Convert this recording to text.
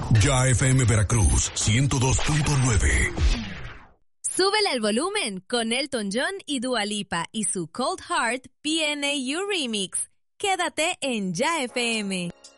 Ya FM Veracruz 102.9. Súbele el volumen con Elton John y Dua Lipa y su Cold Heart PNU Remix. Quédate en Ya FM.